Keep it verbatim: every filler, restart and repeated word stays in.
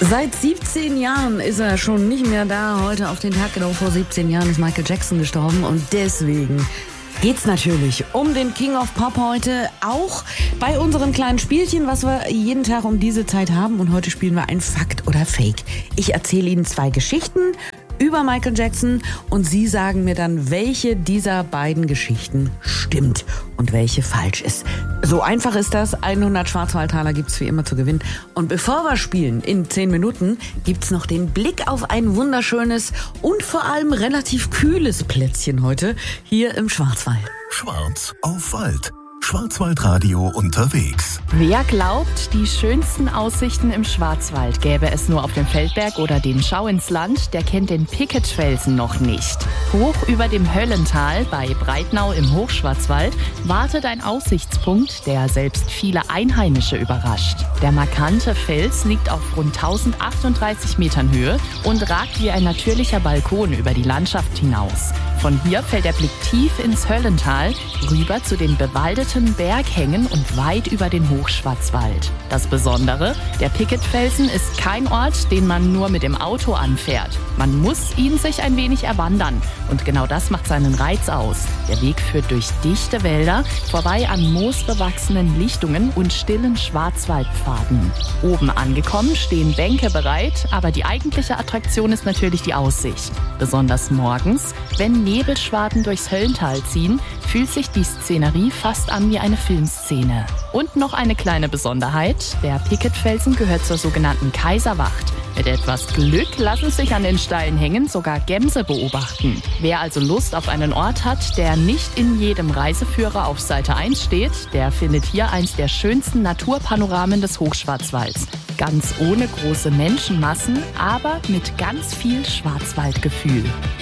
Seit siebzehn Jahren ist er schon nicht mehr da. Heute auf den Tag genau vor siebzehn Jahren ist Michael Jackson gestorben und deswegen geht's natürlich um den King of Pop heute, auch bei unserem kleinen Spielchen, was wir jeden Tag um diese Zeit haben. Und heute spielen wir ein Fakt oder Fake. Ich erzähle Ihnen zwei Geschichten über Michael Jackson und Sie sagen mir dann, welche dieser beiden Geschichten stimmt und welche falsch ist. So einfach ist das. hundert Schwarzwaldtaler gibt's wie immer zu gewinnen. Und bevor wir spielen, in zehn Minuten, gibt's noch den Blick auf ein wunderschönes und vor allem relativ kühles Plätzchen heute hier im Schwarzwald. Schwarz auf Wald. Schwarzwaldradio unterwegs. Wer glaubt, die schönsten Aussichten im Schwarzwald gäbe es nur auf dem Feldberg oder dem Schau ins Land, der kennt den Picketfelsen noch nicht. Hoch über dem Höllental bei Breitnau im Hochschwarzwald wartet ein Aussichtspunkt, der selbst viele Einheimische überrascht. Der markante Fels liegt auf rund tausendachtunddreißig Metern Höhe und ragt wie ein natürlicher Balkon über die Landschaft hinaus. Von hier fällt der Blick tief ins Höllental, rüber zu den bewaldeten Berghängen und weit über den Hochschwarzwald. Das Besondere, der Picketfelsen ist kein Ort, den man nur mit dem Auto anfährt. Man muss ihn sich ein wenig erwandern. Und genau das macht seinen Reiz aus. Der Weg führt durch dichte Wälder, vorbei an moosbewachsenen Lichtungen und stillen Schwarzwaldpfaden. Oben angekommen stehen Bänke bereit, aber die eigentliche Attraktion ist natürlich die Aussicht. Besonders morgens, wenn Nebelschwaden durchs Höllental ziehen, fühlt sich die Szenerie fast an wie eine Filmszene. Und noch eine kleine Besonderheit, der Picketfelsen gehört zur sogenannten Kaiserwacht. Mit etwas Glück lassen sich an den steilen Hängen sogar Gämse beobachten. Wer also Lust auf einen Ort hat, der nicht in jedem Reiseführer auf Seite eins steht, der findet hier eins der schönsten Naturpanoramen des Hochschwarzwalds. Ganz ohne große Menschenmassen, aber mit ganz viel Schwarzwaldgefühl.